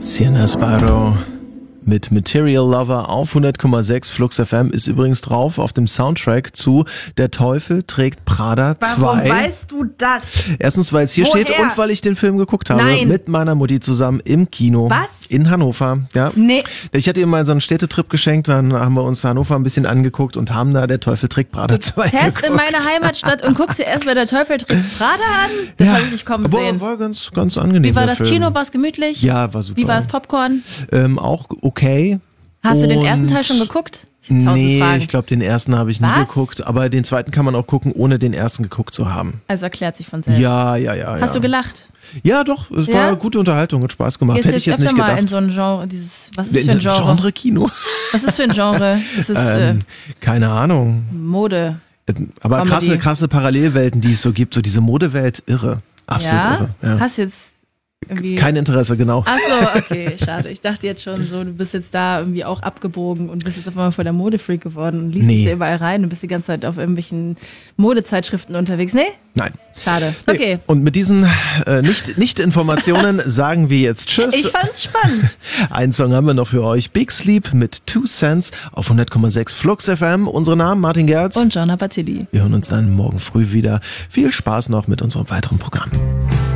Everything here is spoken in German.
Sienna Sparrow mit Material Lover auf 100,6 Flux FM ist übrigens drauf auf dem Soundtrack zu Der Teufel trägt Prada 2. Warum weißt du das? Erstens, weil es hier Woher? steht und weil ich den Film geguckt habe. Nein. Mit meiner Mutti zusammen im Kino. Was? In Hannover. Ja. Nee. Ich hatte ihr mal so einen Städtetrip geschenkt, dann haben wir uns Hannover ein bisschen angeguckt und haben da Der Teufel trägt Prada 2 Fährst geguckt. in meine Heimatstadt und guckst dir erst mal Der Teufel trägt Prada an? Das habe ich nicht kommen sehen. War ganz angenehm. Wie war der das Film. Kino? War es gemütlich? Ja, war super. Wie war das Popcorn? Auch okay. Hast du den Und ersten Teil schon geguckt? Ich hab 1000 Nee, Fragen. ich glaube, den ersten habe ich nie Was? geguckt, aber den zweiten kann man auch gucken, ohne den ersten geguckt zu haben. Also erklärt sich von selbst. Ja. Hast du gelacht? Ja, doch, es Ja? war gute Unterhaltung, hat Spaß gemacht. Gehst du Hätte ich jetzt jetzt öfter nicht mal in gedacht. so ein Genre, was ist das für ein Genre? Genre-Kino? Was ist für ein Genre? Das ist Keine Ahnung. Mode. Aber Comedy. krasse Parallelwelten, die es so gibt, so diese Modewelt, irre. Absolut Ja? irre. Ja. Hast jetzt irgendwie... Kein Interesse, genau. Ach so, okay, schade. Ich dachte jetzt schon so, du bist jetzt da irgendwie auch abgebogen und bist jetzt auf einmal voll der Modefreak geworden und liest Nee. dich da überall rein und bist die ganze Zeit auf irgendwelchen Modezeitschriften unterwegs. Nee? Nein. Schade. Nee. Okay. Und mit diesen Nicht-Informationen sagen wir jetzt Tschüss. Ich fand's spannend. Einen Song haben wir noch für euch. Big Sleep mit 2 Cents auf 100,6 Flux FM. Unsere Namen Martin Gerz. Und Gianna Batilli. Wir hören uns dann morgen früh wieder. Viel Spaß noch mit unserem weiteren Programm.